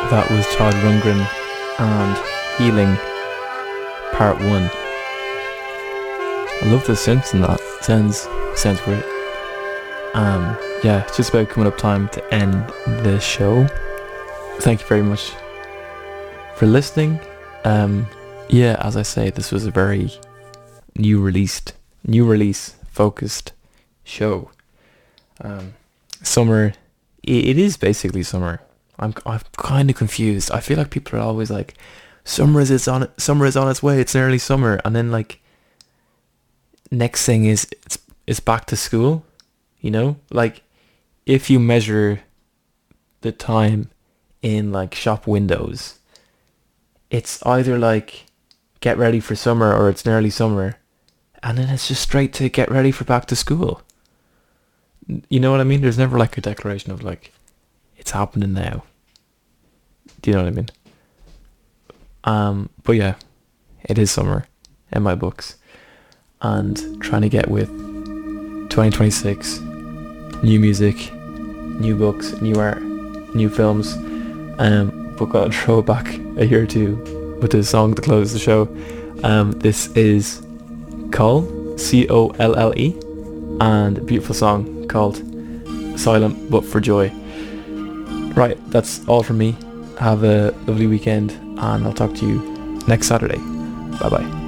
That was Todd Rundgren and Healing Part 1. I love the synths in that. Sounds great. Yeah, it's just about coming up time to end the show. Thank you very much for listening. Yeah, as I say, this was a very new release focused show. Summer, it is basically summer. I'm kind of confused. I feel like people are always like, summer is on its way. It's nearly summer, and then like next thing is it's back to school. You know, like if you measure the time in like shop windows, it's either like get ready for summer or it's nearly summer, and then it's just straight to get ready for back to school. You know what I mean? There's never like a declaration of like it's happening now. Do you know what I mean? But yeah, it is summer in my books, and trying to get with 2026, new music, new books, new art, new films. But gotta throw it back a year or two with the song to close the show. This is Colle, Colle, and a beautiful song called Silent But For Joy. Right, that's all from me. Have a lovely weekend, and I'll talk to you next Saturday. Bye bye.